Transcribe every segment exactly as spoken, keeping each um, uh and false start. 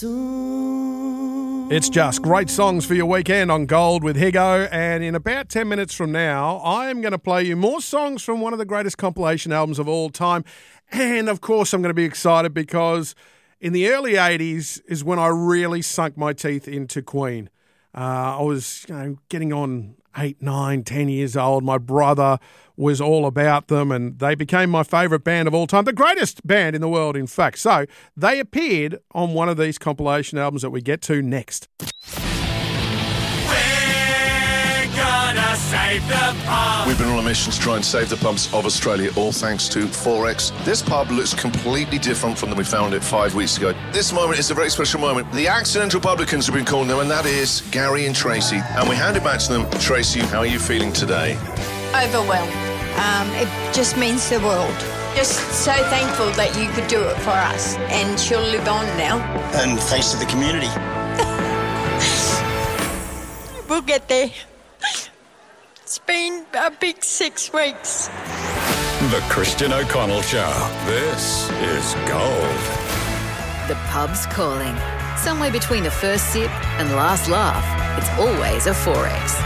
It's just great songs for your weekend on Gold with Higo, and in about ten minutes from now, I am going to play you more songs from one of the greatest compilation albums of all time. And, of course, I'm going to be excited because in the early eighties is when I really sunk my teeth into Queen. Uh, I was you know, getting on eight, nine, ten years old. My brother was all about them, and they became my favourite band of all time, the greatest band in the world, in fact. So they appeared on one of these compilation albums that we get to next. Save the pub. We've been on a mission to try and save the pubs of Australia, all thanks to Forex. This pub looks completely different from when we found it five weeks ago. This moment is a very special moment. The accidental publicans have been calling them, and that is Gary and Tracy. And we hand it back to them. Tracy, how are you feeling today? Overwhelmed. Um, it just means the world. Just so thankful that you could do it for us, and she'll live on now. And thanks to the community. We'll get there. It's been a big six weeks. The Christian O'Connell Show. This is Gold. The pub's calling. Somewhere between the first sip and last laugh, it's always a Forex.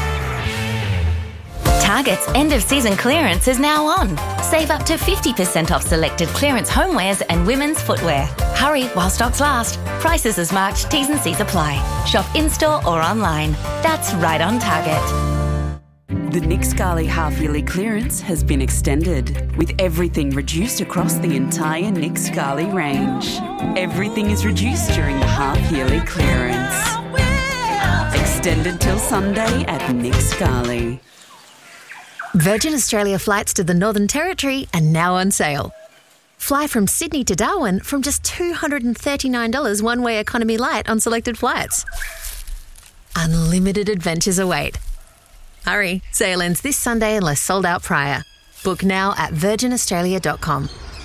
Target's end-of-season clearance is now on. Save up to fifty percent off selected clearance homewares and women's footwear. Hurry while stocks last. Prices as marked, T's and C's apply. Shop in-store or online. That's right on Target. The Nick Scali half-yearly clearance has been extended, with everything reduced across the entire Nick Scali range. Everything is reduced during the half-yearly clearance. Extended till Sunday at Nick Scali. Virgin Australia flights to the Northern Territory are now on sale. Fly from Sydney to Darwin from just two hundred thirty-nine dollars one-way economy light on selected flights. Unlimited adventures await. Hurry, sale ends this Sunday unless sold out prior. Book now at virgin australia dot com.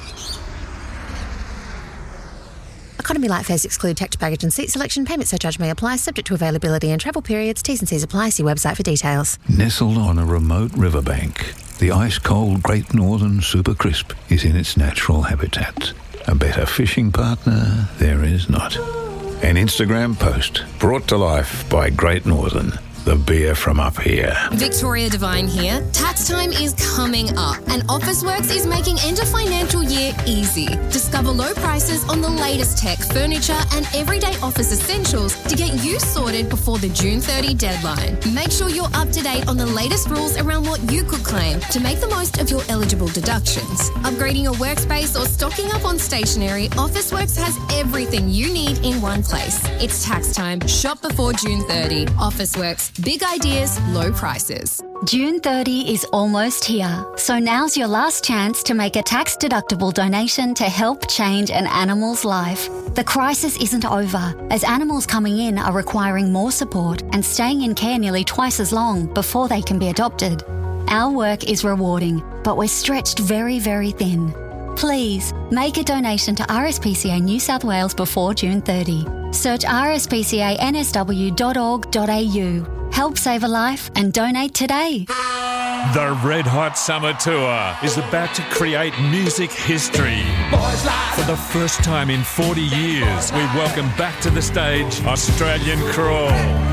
Economy light fares exclude tax, baggage and seat selection. Payment surcharge may apply, subject to availability and travel periods. T's and C's apply. See website for details. Nestled on a remote riverbank, the ice-cold Great Northern Super Crisp is in its natural habitat. A better fishing partner there is not. An Instagram post brought to life by Great Northern. The beer from up here. Victoria Devine here. Tax time is coming up and Officeworks is making end of financial year easy. Discover low prices on the latest tech, furniture and everyday office essentials to get you sorted before the June thirtieth deadline. Make sure you're up to date on the latest rules around what you could claim to make the most of your eligible deductions. Upgrading your workspace or stocking up on stationery, Officeworks has everything you need in one place. It's tax time. Shop before June thirtieth. Officeworks. Big ideas, low prices. June thirtieth is almost here, so now's your last chance to make a tax-deductible donation to help change an animal's life. The crisis isn't over, as animals coming in are requiring more support and staying in care nearly twice as long before they can be adopted. Our work is rewarding, but we're stretched very, very thin. Please, make a donation to R S P C A New South Wales before June thirtieth. Search r s p c a n s w dot org dot a u. Help save a life and donate today. The Red Hot Summer Tour is about to create music history. For the first time in forty years, we welcome back to the stage Australian Crawl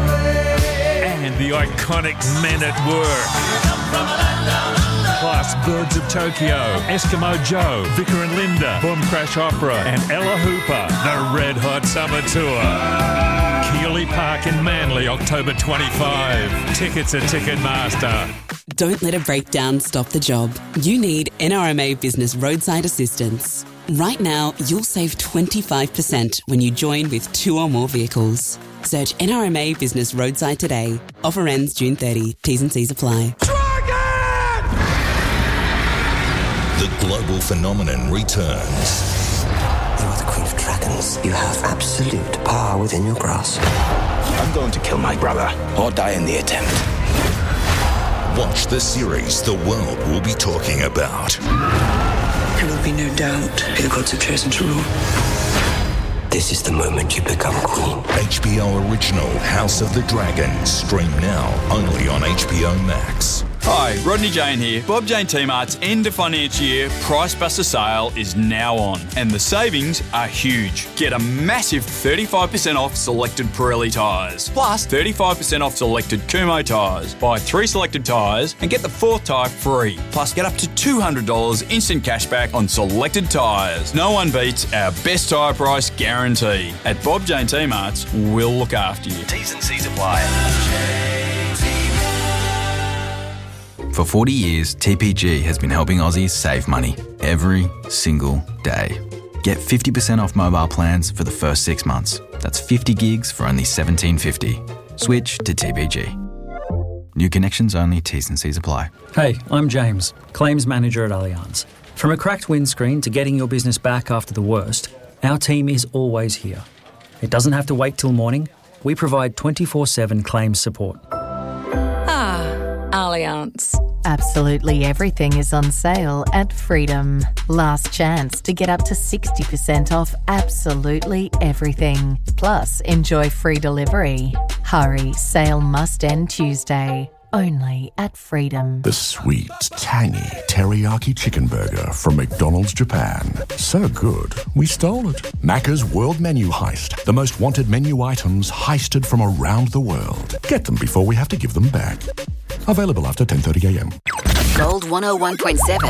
and the iconic Men at Work. Plus Birds of Tokyo, Eskimo Joe, Vicar and Linda, Boom Crash Opera and Ella Hooper. The Red Hot Summer Tour. Keeley Park in Manly, October twenty-fifth. Tickets at Ticketmaster. Don't let a breakdown stop the job. You need N R M A Business Roadside Assistance. Right now, you'll save twenty-five percent when you join with two or more vehicles. Search N R M A Business Roadside today. Offer ends June thirtieth. T's and C's apply. The global phenomenon returns. You are the Queen of Dragons. You have absolute power within your grasp. I'm going to kill my brother or die in the attempt. Watch the series the world will be talking about. There will be no doubt who the gods have chosen to rule. This is the moment you become queen. H B O original House of the Dragon. Stream now only on H B O Max. Hi, Rodney Jane here. Bob Jane T-Mart's end of financial year Price Buster sale is now on, and the savings are huge. Get a massive thirty-five percent off selected Pirelli tyres, plus thirty-five percent off selected Kumho tyres. Buy three selected tyres and get the fourth tyre free. Plus, get up to two hundred dollars instant cashback on selected tyres. No one beats our best tyre price guarantee. At Bob Jane T-Mart's, we'll look after you. T's and C's apply. For forty years, T P G has been helping Aussies save money every single day. Get fifty percent off mobile plans for the first six months. That's fifty gigs for only seventeen fifty. Switch to T P G. New connections only, T's and C's apply. Hey, I'm James, Claims Manager at Allianz. From a cracked windscreen to getting your business back after the worst, our team is always here. It doesn't have to wait till morning. We provide twenty-four seven claims support. Ah, Allianz. Absolutely everything is on sale at Freedom. Last chance to get up to sixty percent off absolutely everything. Plus, enjoy free delivery. Hurry, sale must end Tuesday. Only at Freedom. The sweet, tangy teriyaki chicken burger from McDonald's Japan. So good, we stole it. Macca's World Menu Heist. The most wanted menu items heisted from around the world. Get them before we have to give them back. Available after ten thirty a m. Gold one oh one point seven.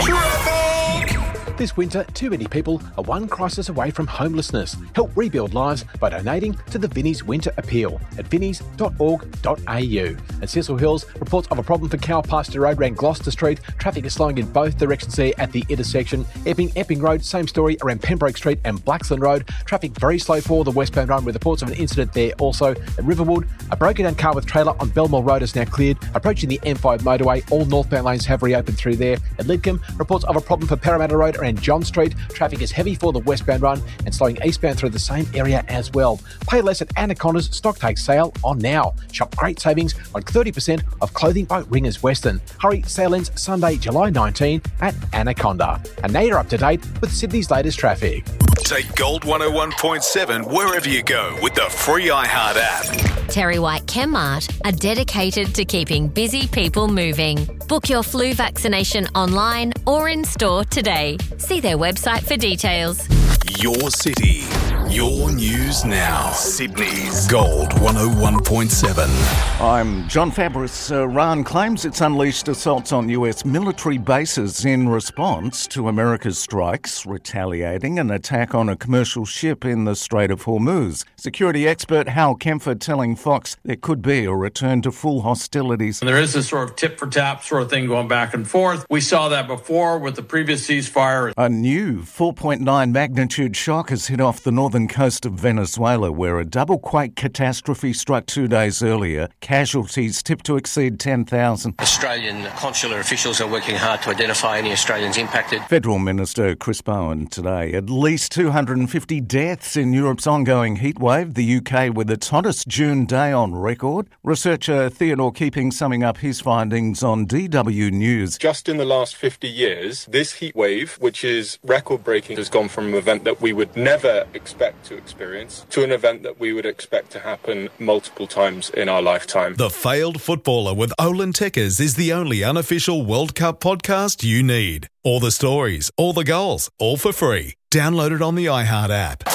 This winter, too many people are one crisis away from homelessness. Help rebuild lives by donating to the Vinnie's Winter Appeal at vinnies dot org dot a u. And Cecil Hills reports of a problem for Cow Pasture Road around Gloucester Street. Traffic is slowing in both directions there at the intersection. Epping, Epping Road, same story around Pembroke Street and Blaxland Road. Traffic very slow for the westbound run with reports of an incident there also. At Riverwood, a broken down car with trailer on Belmore Road is now cleared. Approaching the M five motorway, all northbound lanes have reopened through there. At Lidcombe, reports of a problem for Parramatta Road around John Street. Traffic is heavy for the westbound run and slowing eastbound through the same area as well. Pay less at Anaconda's stock take sale on now. Shop great savings on thirty percent of clothing by Ringers Western. Hurry, sale ends Sunday, July nineteenth at Anaconda. And now you're up to date with Sydney's latest traffic. Take Gold one oh one point seven wherever you go with the free iHeart app. Terry White Chemmart are dedicated to keeping busy people moving. Book your flu vaccination online or in store today. See their website for details. Your city, your news now. Sydney's Gold one oh one point seven. I'm John Fabris. Iran claims it's unleashed assaults on U S military bases in response to America's strikes, retaliating an attack on a commercial ship in the Strait of Hormuz. Security expert Hal Kempfert telling Fox there could be a return to full hostilities. There is this sort of tit-for-tat sort of thing going back and forth. We saw that before with the previous ceasefire. A new four point nine magnitude shock has hit off the northern coast of Venezuela, where a double quake catastrophe struck two days earlier. Casualties tipped to exceed ten thousand. Australian consular officials are working hard to identify any Australians impacted. Federal Minister Chris Bowen today. At least two hundred fifty deaths in Europe's ongoing heatwave, the U K with its hottest June day on record. Researcher Theodore Keeping summing up his findings on D W News. Just in the last fifty years, this heatwave, which is record-breaking, has gone from an event that we would never expect to experience to an event that we would expect to happen multiple times in our lifetime. The Failed Footballer with Olin Tekkers is the only unofficial World Cup podcast you need. All the stories, all the goals, all for free. Download it on the iHeart app.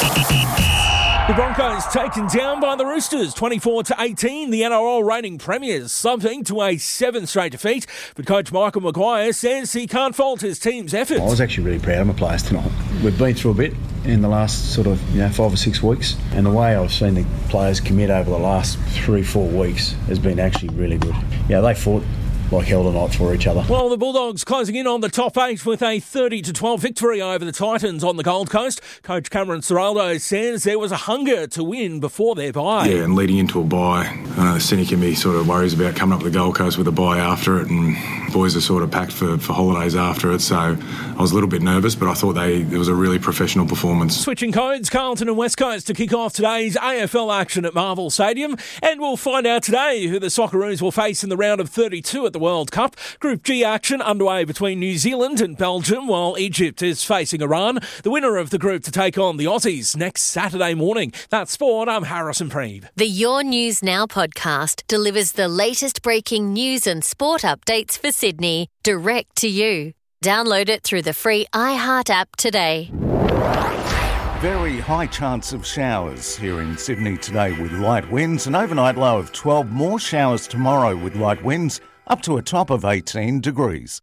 The Broncos taken down by the Roosters, twenty-four to eighteen. The N R L reigning premiers slumping to a seventh straight defeat. But coach Michael Maguire says he can't fault his team's effort. I was actually really proud of my players tonight. We've been through a bit in the last sort of you know five or six weeks, and the way I've seen the players commit over the last three, four weeks has been actually really good. Yeah, they fought like hell tonight for each other. Well, the Bulldogs closing in on the top eight with a thirty to twelve victory over the Titans on the Gold Coast. Coach Cameron Ciraldo says there was a hunger to win before their bye. Yeah, and leading into a bye, uh, the cynic in me sort of worries about coming up to the Gold Coast with a bye after it, and boys are sort of packed for, for holidays after it, so I was a little bit nervous, but I thought they it was a really professional performance. Switching codes, Carlton and West Coast to kick off today's A F L action at Marvel Stadium, and we'll find out today who the Socceroos will face in the round of thirty-two at the the World Cup. Group G action underway between New Zealand and Belgium, while Egypt is facing Iran. The winner of the group to take on the Aussies next Saturday morning. That's sport. I'm Harrison Preeb. The Your News Now podcast delivers the latest breaking news and sport updates for Sydney direct to you. Download it through the free iHeart app today. Very high chance of showers here in Sydney today with light winds. An overnight low of twelve. More showers tomorrow with light winds up to a top of eighteen degrees.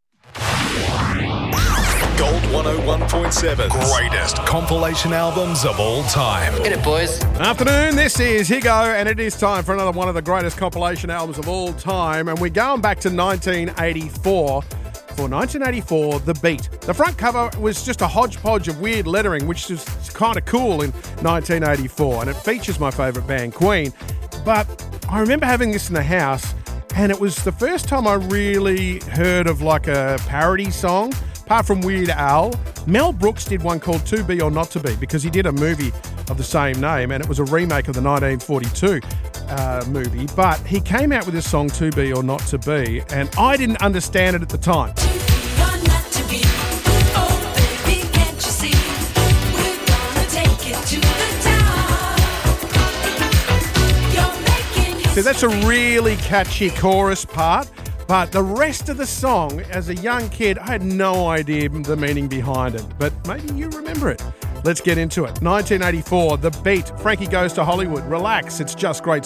Gold one oh one point seven. Greatest compilation albums of all time. Get it, boys. Afternoon, this is Higo, and it is time for another one of the greatest compilation albums of all time. And we're going back to nineteen eighty-four. For nineteen eighty-four, The Beat. The front cover was just a hodgepodge of weird lettering, which was kind of cool in nineteen eighty-four, and it features my favourite band, Queen. But I remember having this in the house, and it was the first time I really heard of like a parody song. Apart from Weird Al, Mel Brooks did one called To Be or Not To Be, because he did a movie of the same name, and it was a remake of the nineteen forty-two uh, movie. But he came out with this song, To Be or Not To Be, and I didn't understand it at the time. So that's a really catchy chorus part. But the rest of the song, as a young kid, I had no idea the meaning behind it. But maybe you remember it. Let's get into it. nineteen eighty-four, The Beat. Frankie Goes to Hollywood. Relax, it's just great